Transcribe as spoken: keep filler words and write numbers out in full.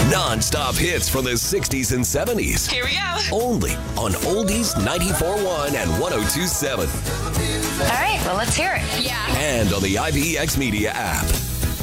Non-stop hits from the sixties and seventies. Here we go. Only on Oldies ninety-four point one and one oh two point seven. All right, well, let's hear it. Yeah. And on the I B X Media app.